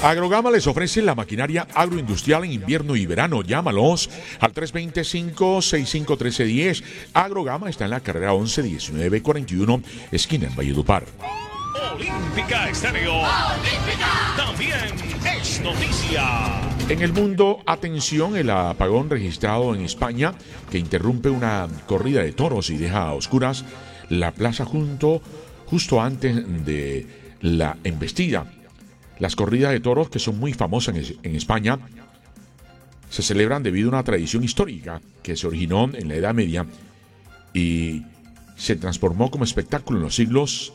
Agrogama les ofrece la maquinaria agroindustrial en invierno y verano. Llámalos al 325-651310. Agrogama está en la carrera 11-1941, esquina en Valledupar. Olímpica Estéreo. Olímpica. También es noticia. En el mundo, atención, el apagón registrado en España que interrumpe una corrida de toros y deja a oscuras la plaza justo antes de la embestida. Las corridas de toros, que son muy famosas en España, se celebran debido a una tradición histórica que se originó en la Edad Media y se transformó como espectáculo en los siglos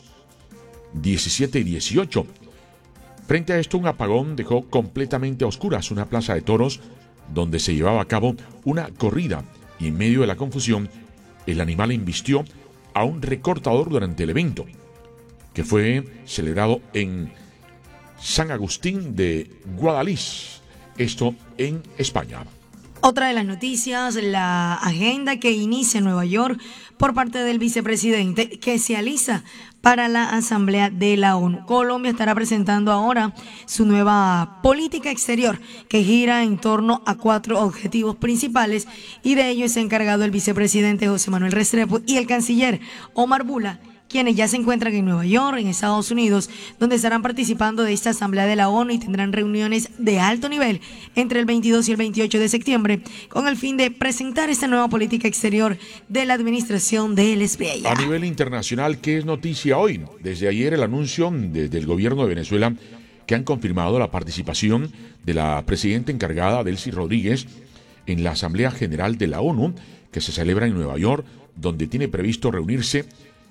XVII y XVIII. Frente a esto, un apagón dejó completamente a oscuras una plaza de toros donde se llevaba a cabo una corrida y en medio de la confusión el animal embistió a un recortador durante el evento, que fue celebrado en San Agustín de Guadalís, esto en España. Otra de las noticias, la agenda que inicia en Nueva York por parte del vicepresidente que se alisa para la Asamblea de la ONU. Colombia estará presentando ahora su nueva política exterior que gira en torno a 4 objetivos principales y de ello es encargado el vicepresidente José Manuel Restrepo y el canciller Omar Bula, quienes ya se encuentran en Nueva York, en Estados Unidos, donde estarán participando de esta Asamblea de la ONU y tendrán reuniones de alto nivel entre el 22 y el 28 de septiembre con el fin de presentar esta nueva política exterior de la administración del Espriella. A nivel internacional, ¿qué es noticia hoy? Desde ayer el anuncio desde el gobierno de Venezuela que han confirmado la participación de la presidenta encargada, Delcy Rodríguez, en la Asamblea General de la ONU, que se celebra en Nueva York, donde tiene previsto reunirse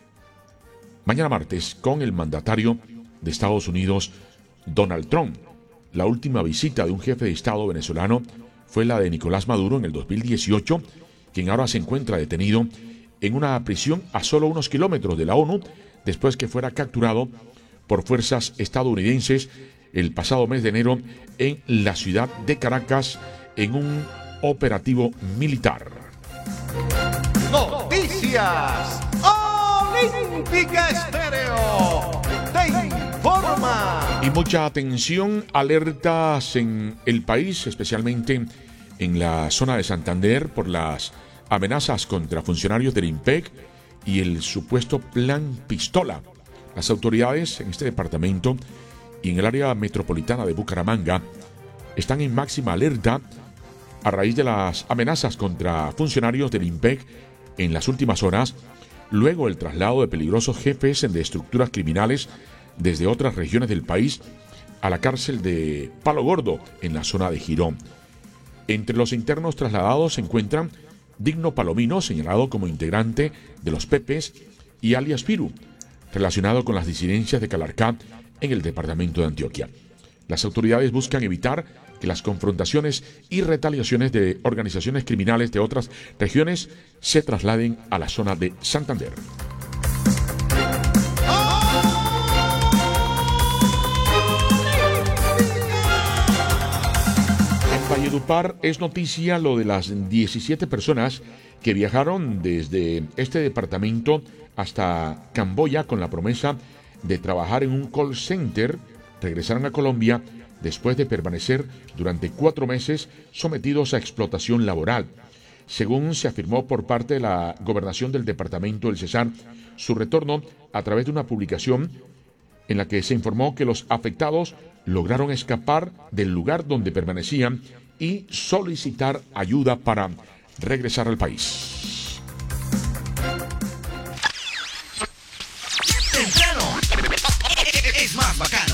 mañana martes con el mandatario de Estados Unidos, Donald Trump. La última visita de un jefe de Estado venezolano fue la de Nicolás Maduro en el 2018, quien ahora se encuentra detenido en una prisión a solo unos kilómetros de la ONU, después que fuera capturado por fuerzas estadounidenses el pasado mes de enero en la ciudad de Caracas en un operativo militar. Noticias Olímpica Estéreo te informa. Y mucha atención, alertas en el país, especialmente en la zona de Santander, por las amenazas contra funcionarios del IMPEC y el supuesto plan Pistola. Las autoridades en este departamento y en el área metropolitana de Bucaramanga están en máxima alerta a raíz de las amenazas contra funcionarios del IMPEC en las últimas horas, luego el traslado de peligrosos jefes de estructuras criminales desde otras regiones del país a la cárcel de Palo Gordo en la zona de Girón. Entre los internos trasladados se encuentran Digno Palomino, señalado como integrante de los Pepes, y alias Piru, relacionado con las disidencias de Calarcá en el departamento de Antioquia. Las autoridades buscan evitar que las confrontaciones y retaliaciones de organizaciones criminales de otras regiones se trasladen a la zona de Santander. En Valledupar es noticia lo de las 17 personas que viajaron desde este departamento hasta Camboya con la promesa de trabajar en un call center. Regresaron a Colombia después de permanecer durante 4 meses sometidos a explotación laboral. Según se afirmó por parte de la gobernación del departamento del Cesar, su retorno a través de una publicación en la que se informó que los afectados lograron escapar del lugar donde permanecían y solicitar ayuda para regresar al país. Temprano es más bacán.